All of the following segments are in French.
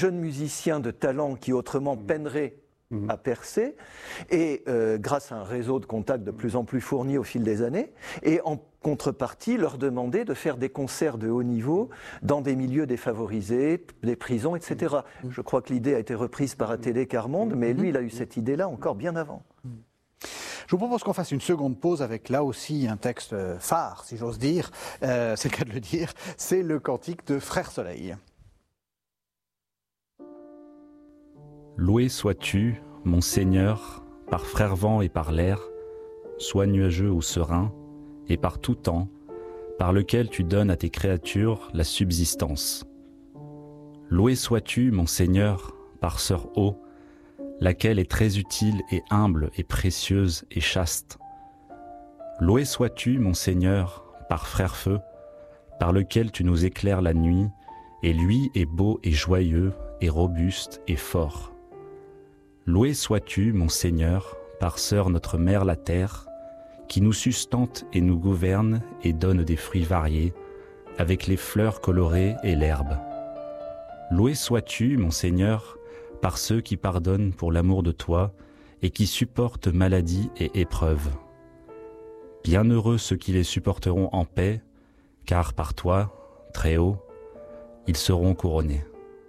jeune musicien de talent qui autrement peinerait à percer, et grâce à un réseau de contacts de plus en plus fourni au fil des années, et en contrepartie leur demander de faire des concerts de haut niveau dans des milieux défavorisés, des prisons, etc. Je crois que l'idée a été reprise par Atélé Carmonde, mais lui, il a eu cette idée-là encore bien avant. Je vous propose qu'on fasse une seconde pause avec là aussi un texte phare, si j'ose dire, c'est le cas de le dire, c'est le cantique de Frère Soleil. Loué sois-tu, mon Seigneur, par frère vent et par l'air, soit nuageux ou serein, et par tout temps, par lequel tu donnes à tes créatures la subsistance. Loué sois-tu, mon Seigneur, par sœur eau, laquelle est très utile et humble et précieuse et chaste. Loué sois-tu, mon Seigneur, par frère feu, par lequel tu nous éclaires la nuit, et lui est beau et joyeux, et robuste et fort. Loué sois-tu, mon Seigneur, par sœur notre mère la terre, qui nous sustente et nous gouverne et donne des fruits variés, avec les fleurs colorées et l'herbe. Loué sois-tu, mon Seigneur, par ceux qui pardonnent pour l'amour de toi et qui supportent maladie et épreuves. Bienheureux ceux qui les supporteront en paix, car par toi, très haut, ils seront couronnés.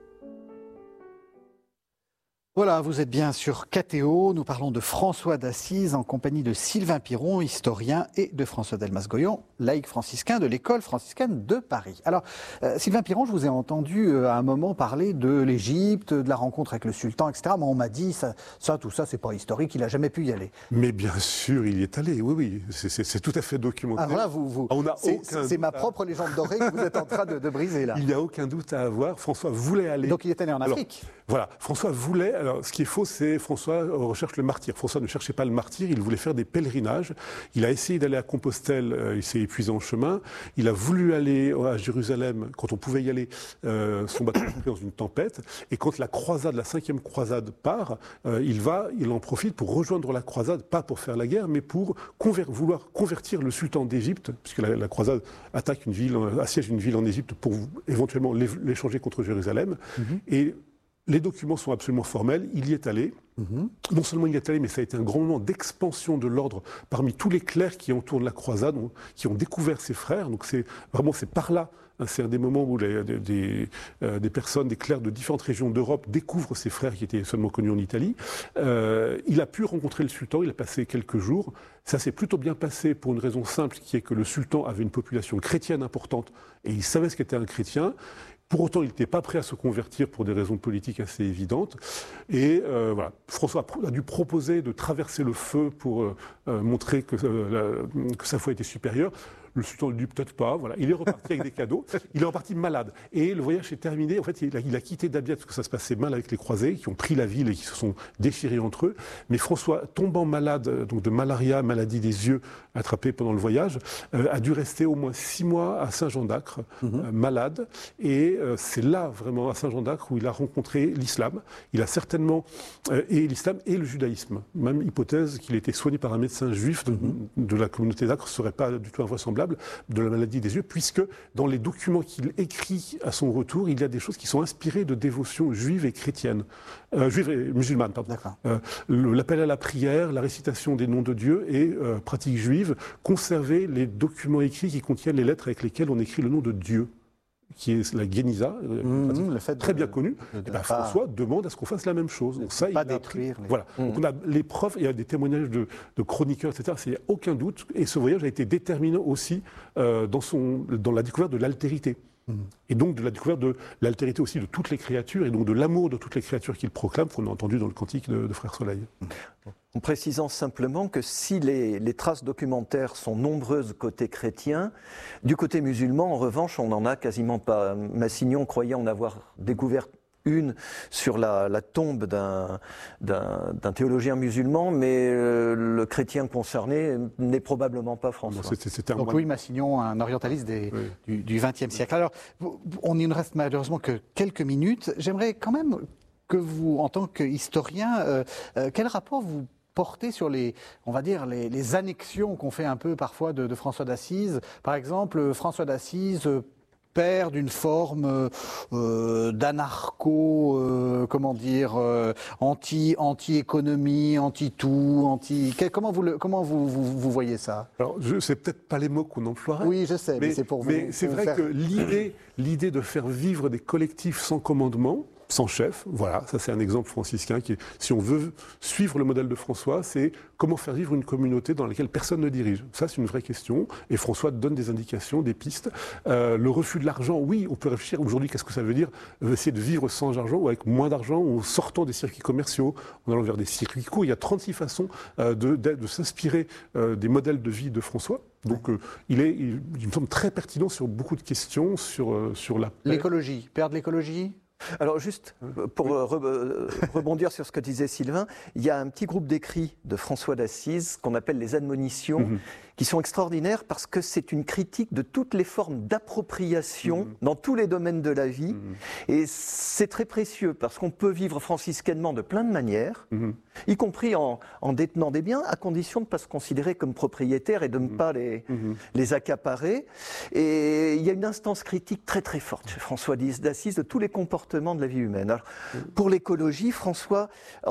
Voilà, vous êtes bien sur KTO, nous parlons de François d'Assise en compagnie de Sylvain Piron, historien, et de François Delmas-Goyon, laïc franciscain de l'école franciscaine de Paris. Alors, Sylvain Piron, je vous ai entendu à un moment parler de l'Égypte, de la rencontre avec le sultan, etc. Mais on m'a dit, tout ça, c'est pas historique, il n'a jamais pu y aller. Mais bien sûr, il y est allé, oui, c'est tout à fait documenté. Alors là, c'est ma propre légende dorée que vous êtes en train de briser là. Il n'y a aucun doute à avoir, François voulait aller. Donc il est allé en Afrique. Alors, voilà, François voulait. Alors, ce qui est faux, c'est François recherche le martyr. François ne cherchait pas le martyr, il voulait faire des pèlerinages. Il a essayé d'aller à Compostelle, il s'est épuisé en chemin. Il a voulu aller à Jérusalem, quand on pouvait y aller, son bateau est dans une tempête. Et quand la croisade, la 5e croisade part, il en profite pour rejoindre la croisade, pas pour faire la guerre, mais pour vouloir convertir le sultan d'Égypte, puisque la croisade attaque assiège une ville en Égypte pour éventuellement l'échanger contre Jérusalem. Et les documents sont absolument formels, il y est allé. Non seulement il y est allé, mais ça a été un grand moment d'expansion de l'ordre parmi tous les clercs qui entourent la croisade, qui ont découvert ses frères. Donc c'est par là, c'est un des moments où des personnes, des clercs de différentes régions d'Europe découvrent ses frères qui étaient seulement connus en Italie. Il a pu rencontrer le sultan, il a passé quelques jours. Ça s'est plutôt bien passé pour une raison simple, qui est que le sultan avait une population chrétienne importante et il savait ce qu'était un chrétien. Pour autant, il n'était pas prêt à se convertir pour des raisons politiques assez évidentes. Et voilà, François a dû proposer de traverser le feu pour montrer que sa foi était supérieure. Le sultan ne le dit peut-être pas. Voilà. Il est reparti avec des cadeaux. Il est reparti malade. Et le voyage est terminé. En fait, il a quitté Damiette parce que ça se passait mal avec les croisés qui ont pris la ville et qui se sont déchirés entre eux. Mais François, tombant malade, donc de malaria, maladie des yeux, attrapée pendant le voyage, a dû rester au moins 6 mois à Saint-Jean-d'Acre, malade. Et c'est là, vraiment, à Saint-Jean-d'Acre, où il a rencontré l'islam. Il a certainement, et l'islam et le judaïsme. Même hypothèse qu'il était soigné par un médecin juif de la communauté d'Acre ne serait pas du tout invraisemblable, de la maladie des yeux, puisque dans les documents qu'il écrit à son retour, il y a des choses qui sont inspirées de dévotions juives et chrétiennes, juives et musulmanes, pardon. L'appel à la prière, la récitation des noms de Dieu et pratiques juives, conserver les documents écrits qui contiennent les lettres avec lesquelles on écrit le nom de Dieu, qui est la Guéniza, très bien connue. François demande à ce qu'on fasse la même chose. Donc ça, pas détruire. Voilà. Donc on a les preuves, il y a des témoignages de chroniqueurs, etc. Il n'y a aucun doute. Et ce voyage a été déterminant aussi dans la découverte de l'altérité. Et donc de la découverte de l'altérité aussi de toutes les créatures, et donc de l'amour de toutes les créatures qu'il proclame, qu'on a entendu dans le cantique de Frère Soleil. En précisant simplement que si les traces documentaires sont nombreuses côté chrétien, du côté musulman, en revanche, on n'en a quasiment pas. Massignon croyait en avoir découvert une sur la tombe d'un théologien musulman, mais le chrétien concerné n'est probablement pas François. Donc Louis Massignon, un orientaliste du XXe siècle. Alors, on ne reste malheureusement que quelques minutes. J'aimerais quand même que vous, en tant qu'historien, quel rapport vous portez sur les annexions qu'on fait un peu parfois de François d'Assise. Par exemple, François d'Assise père d'une forme d'anarcho, anti-économie, anti-tout, Comment vous voyez ça? Alors, c'est peut-être pas les mots qu'on emploierait. Oui, je sais, mais c'est pour vous. Mais c'est vrai que l'idée de faire vivre des collectifs sans commandement, sans chef, voilà, ça c'est un exemple franciscain qui, si on veut suivre le modèle de François, c'est comment faire vivre une communauté dans laquelle personne ne dirige. Ça c'est une vraie question, et François donne des indications, des pistes. Le refus de l'argent, oui, on peut réfléchir aujourd'hui, qu'est-ce que ça veut dire, essayer de vivre sans argent ou avec moins d'argent, ou en sortant des circuits commerciaux, en allant vers des circuits courts. Il y a 36 façons de s'inspirer des modèles de vie de François. Donc il me semble très pertinent sur beaucoup de questions, sur la paix. L'écologie, perdre l'écologie? Alors juste pour rebondir sur ce que disait Sylvain, il y a un petit groupe d'écrits de François d'Assise qu'on appelle les admonitions, qui sont extraordinaires parce que c'est une critique de toutes les formes d'appropriation dans tous les domaines de la vie. Et c'est très précieux parce qu'on peut vivre franciscainement de plein de manières, y compris en détenant des biens, à condition de ne pas se considérer comme propriétaire et de ne pas les accaparer. Et il y a une instance critique très très forte chez François d'Assise de tous les comportements de la vie humaine. Alors, pour l'écologie, François...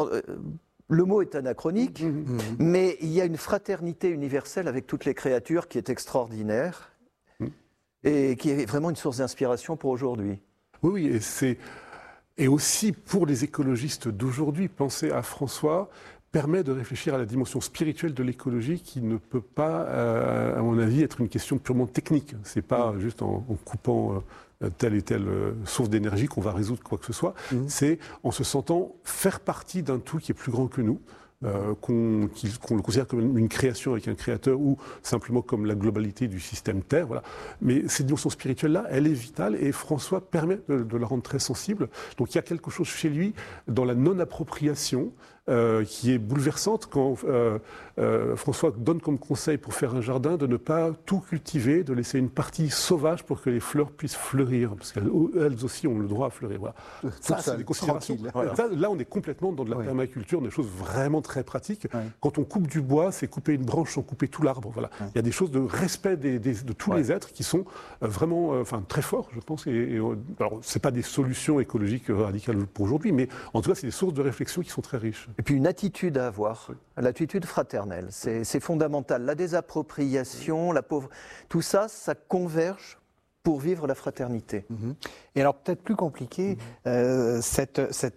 le mot est anachronique, mais il y a une fraternité universelle avec toutes les créatures qui est extraordinaire et qui est vraiment une source d'inspiration pour aujourd'hui. Oui, et aussi pour les écologistes d'aujourd'hui, penser à François permet de réfléchir à la dimension spirituelle de l'écologie qui ne peut pas, à mon avis, être une question purement technique. C'est pas juste en coupant telle et telle source d'énergie qu'on va résoudre quoi que ce soit. C'est en se sentant faire partie d'un tout qui est plus grand que nous. Qu'on le considère comme une création avec un créateur ou simplement comme la globalité du système Terre. Voilà. Mais cette dimension spirituelle-là, elle est vitale et François permet de la rendre très sensible. Donc il y a quelque chose chez lui dans la non-appropriation qui est bouleversante quand François donne comme conseil pour faire un jardin de ne pas tout cultiver, de laisser une partie sauvage pour que les fleurs puissent fleurir, parce qu'elles aussi ont le droit à fleurir. Voilà. Ça, c'est des considérations. Voilà. Ça, là, on est complètement dans de la permaculture, des choses vraiment très pratiques. Quand on coupe du bois, c'est couper une branche sans couper tout l'arbre. Voilà. Il y a des choses de respect de tous les êtres qui sont vraiment très forts, je pense. Alors, ce n'est pas des solutions écologiques radicales pour aujourd'hui, mais en tout cas, c'est des sources de réflexion qui sont très riches. Et puis une attitude à avoir, l'attitude fraternelle, c'est fondamental. La désappropriation, la pauvre, tout ça, ça converge pour vivre la fraternité. Et alors peut-être plus compliqué, c'est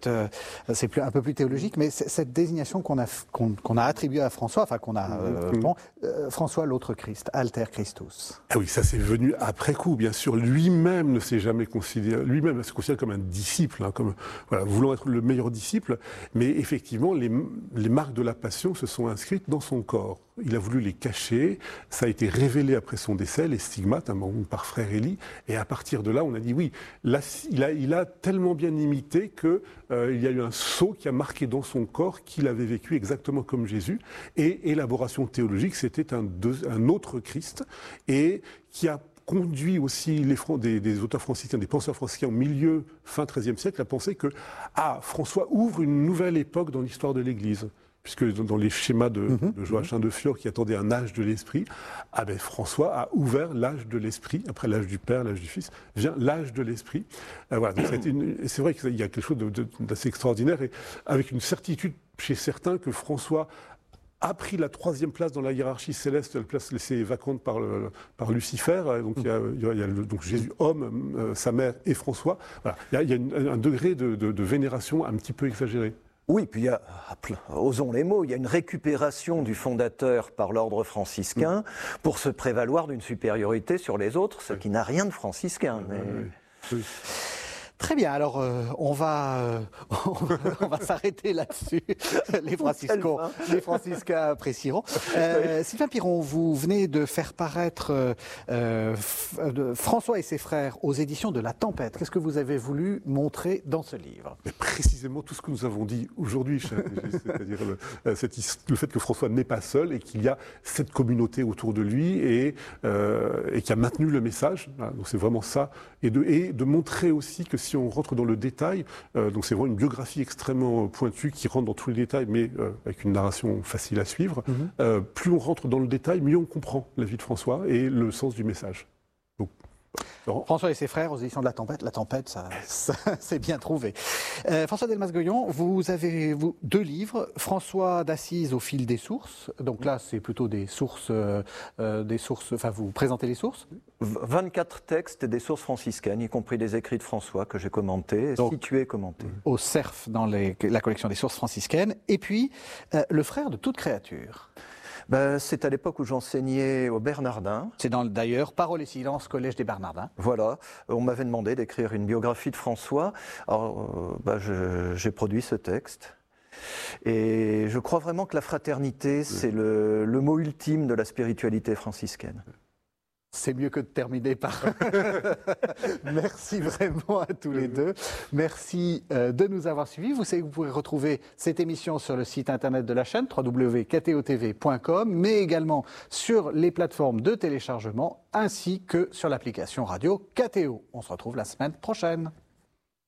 un peu plus théologique, mais cette désignation qu'on a attribuée à François, enfin qu'on a François l'autre Christ, Alter Christus. Ah oui, ça c'est venu après coup, bien sûr. Lui-même ne s'est jamais considéré, lui-même se considère comme un disciple, comme voulant être le meilleur disciple. Mais effectivement, les marques de la passion se sont inscrites dans son corps. Il a voulu les cacher. Ça a été révélé après son décès, les stigmates, par frère Élie. Et à partir de là, on a dit oui. Là, il a tellement bien imité qu'il y a eu un sceau qui a marqué dans son corps qu'il avait vécu exactement comme Jésus. Et élaboration théologique, c'était un autre Christ et qui a conduit aussi des auteurs franciscains, des penseurs franciscains au fin XIIIe siècle à penser que François ouvre une nouvelle époque dans l'histoire de l'Église. Puisque dans les schémas de Joachim de Fiore qui attendait un âge de l'esprit, François a ouvert l'âge de l'esprit, après l'âge du Père, l'âge du Fils, vient l'âge de l'esprit. Voilà, donc c'est vrai qu'il y a quelque chose d'assez extraordinaire, et avec une certitude chez certains que François a pris la 3e place dans la hiérarchie céleste, la place laissée vacante par Lucifer. Donc il y a donc Jésus homme, sa mère et François. Voilà. Il y a un degré de vénération un petit peu exagéré. Oui, puis il y a, osons les mots, il y a une récupération du fondateur par l'ordre franciscain pour se prévaloir d'une supériorité sur les autres, ce qui n'a rien de franciscain. Mais... Très bien, alors on va s'arrêter là-dessus. Les franciscains apprécieront. Sylvain Piron, vous venez de faire paraître François et ses frères aux éditions de La Tempête. Qu'est-ce que vous avez voulu montrer dans ce livre? Mais précisément tout ce que nous avons dit aujourd'hui, c'est-à-dire le fait que François n'est pas seul et qu'il y a cette communauté autour de lui et qui a maintenu le message. Donc c'est vraiment ça. Et de montrer aussi que si on rentre dans le détail, donc c'est vraiment une biographie extrêmement pointue qui rentre dans tous les détails, mais avec une narration facile à suivre. Plus on rentre dans le détail, mieux on comprend la vie de François et le sens du message. Donc François et ses frères aux éditions de La Tempête, ça c'est bien trouvé. François Delmas-Goyon, vous avez deux livres, François d'Assise au fil des sources. Donc là, c'est plutôt des sources, enfin vous présentez les sources. 24 textes et des sources franciscaines, y compris des écrits de François que j'ai commentés, situés et commentés. Au CERF, dans la collection des sources franciscaines. Et puis, Le frère de toute créature. C'est à l'époque où j'enseignais au Bernardin. C'est d'ailleurs Parole et silence, Collège des Bernardins. Voilà, on m'avait demandé d'écrire une biographie de François. Alors, j'ai produit ce texte. Et je crois vraiment que la fraternité, c'est le mot ultime de la spiritualité franciscaine. C'est mieux que de terminer par... Merci vraiment à tous les deux. Merci de nous avoir suivis. Vous savez que vous pourrez retrouver cette émission sur le site internet de la chaîne www.ktotv.com, mais également sur les plateformes de téléchargement ainsi que sur l'application radio KTO. On se retrouve la semaine prochaine.